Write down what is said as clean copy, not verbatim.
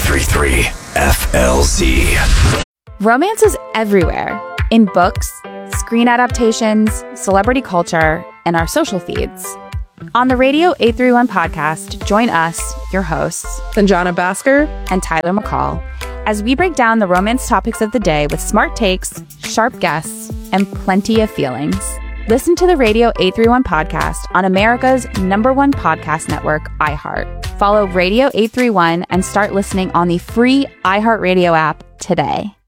93.3 FLZ. Romance is everywhere. In books, screen adaptations, celebrity culture, and our social feeds. On the Radio 831 podcast, join us, your hosts, Sanjana Bhaskar and Tyler McCall, as we break down the romance topics of the day with smart takes, sharp guests, and plenty of feelings. Listen to the Radio 831 podcast on America's #1 podcast network, iHeart. Follow Radio 831 and start listening on the free iHeartRadio app today.